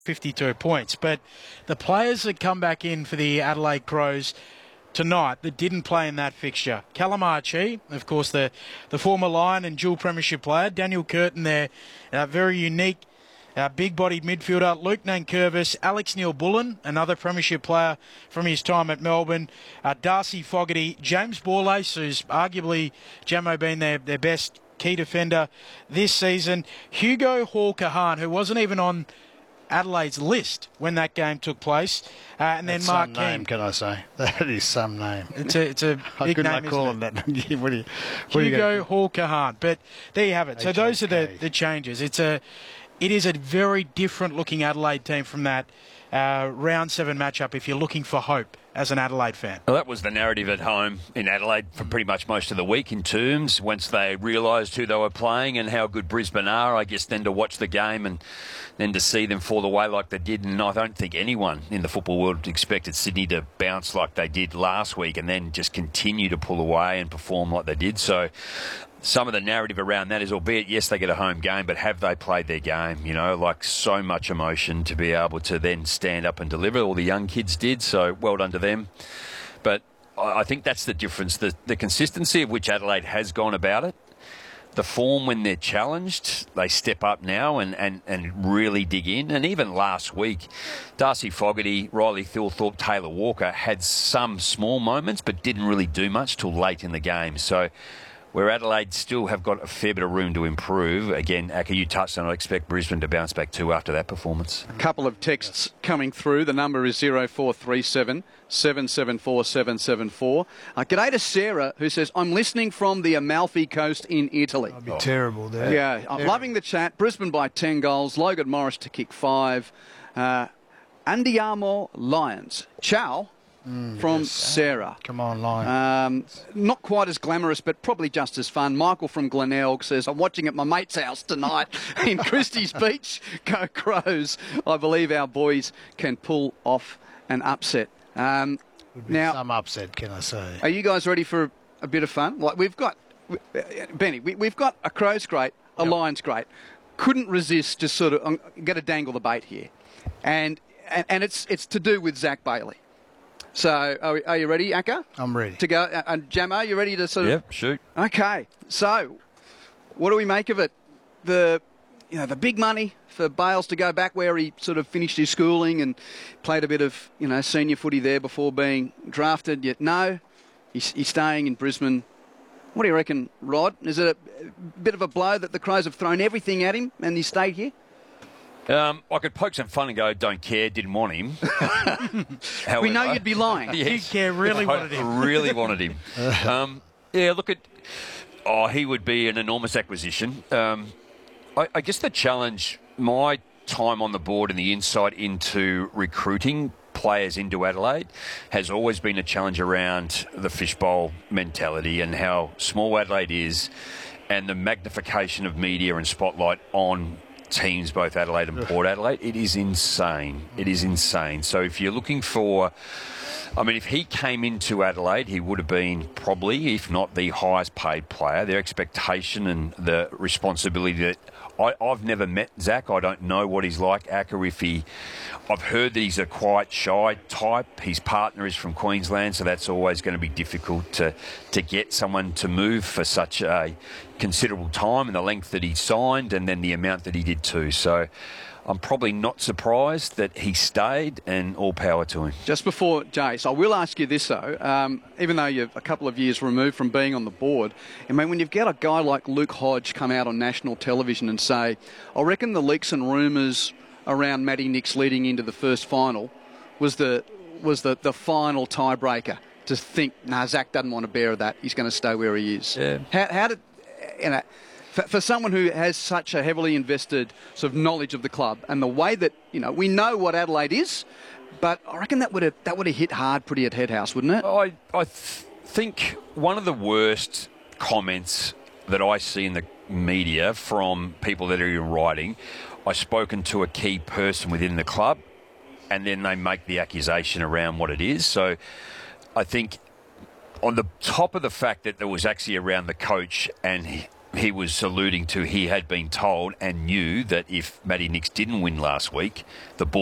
52 points. But the players that come back in for the Adelaide Crows tonight that didn't play in that fixture, Callum Archie, of course, the former Lion and dual premiership player, Daniel Curtin there, very unique, big-bodied midfielder, Luke Nankervis, Alex Neil-Bullen, another premiership player from his time at Melbourne, Darcy Fogarty, James Borlase, who's arguably, Jamo, been their best key defender this season, Hugo Hall-Kahan, who wasn't even on Adelaide's list when that game took place, and then Mark Keane. Some name, can I say? That is some name. It's a big name. I call him that. Hugo Hall-Kahan. But there you have it. So those are the changes. It is a very different looking Adelaide team from that round 7 matchup if you're looking for hope as an Adelaide fan. Well, that was the narrative at home in Adelaide for pretty much most of the week in terms, once they realised who they were playing and how good Brisbane are, I guess then to watch the game and then to see them fall away like they did. And I don't think anyone in the football world expected Sydney to bounce like they did last week and then just continue to pull away and perform like they did. So some of the narrative around that is, albeit, yes, they get a home game, but have they played their game? You know, like so much emotion to be able to then stand up and deliver. All the young kids did, so well done to them. But I think that's the difference, the consistency of which Adelaide has gone about it. The form when they're challenged, they step up now and really dig in. And even last week, Darcy Fogarty, Riley Thilthorpe, Taylor Walker had some small moments but didn't really do much till late in the game. So where Adelaide still have got a fair bit of room to improve. Again, Aka, you touched on, I expect Brisbane to bounce back too after that performance. A couple of texts coming through. The number is 0437 774 774. G'day to Sarah, who says, I'm listening from the Amalfi Coast in Italy. That'd be terrible there. Yeah, I'm loving the chat. Brisbane by 10 goals. Logan Morris to kick 5. Andiamo Lions. Ciao. From Sarah. Come on, Lions. Not quite as glamorous, but probably just as fun. Michael from Glenelg says, I'm watching at my mate's house tonight in Christie's Beach. Go Crows. I believe our boys can pull off an upset. Now, some upset, can I say. Are you guys ready for a bit of fun? Like we've got, Benny, we've got a Crows great, a Lions great. Couldn't resist just sort of, I'm going to dangle the bait here. And it's to do with Zach Bailey. So, are you ready, Aka? I'm ready. To go. And Jamo, you ready to sort of... Yep, shoot. Okay. So, what do we make of it? The big money for Bales to go back where he sort of finished his schooling and played a bit of, senior footy there before being drafted. Yet no, he's staying in Brisbane. What do you reckon, Rod? Is it a bit of a blow that the Crows have thrown everything at him and he stayed here? I could poke some fun and go, don't care, didn't want him. However, we know you'd be lying. Yes, Didn't care, really wanted him. Really wanted him. He would be an enormous acquisition. I guess the challenge, my time on the board and the insight into recruiting players into Adelaide has always been a challenge around the fishbowl mentality and how small Adelaide is and the magnification of media and spotlight on teams, both Adelaide and Port Adelaide. It is insane. It is insane. So if you're looking for... if he came into Adelaide, he would have been probably, if not the highest paid player. Their expectation and the responsibility that... I've never met Zach. I don't know what he's like. I've heard that he's a quite shy type. His partner is from Queensland, so that's always going to be difficult to get someone to move for such a considerable time and the length that he signed and then the amount that he did too. So I'm probably not surprised that he stayed, and all power to him. Just before Jace, I will ask you this though, even though you're a couple of years removed from being on the board, when you've got a guy like Luke Hodge come out on national television and say, I reckon the leaks and rumours around Matty Nicks leading into the first final was the final tiebreaker to think, Zach doesn't want to bear that, he's going to stay where he is. Yeah. How did... For someone who has such a heavily invested sort of knowledge of the club and the way that, we know what Adelaide is, but I reckon that would have hit hard pretty at Headhouse, wouldn't it? I think one of the worst comments that I see in the media from people that are in writing, I've spoken to a key person within the club and then they make the accusation around what it is. So I think on the top of the fact that there was actually around the coach and he was alluding to he had been told and knew that if Matty Nicks didn't win last week, the board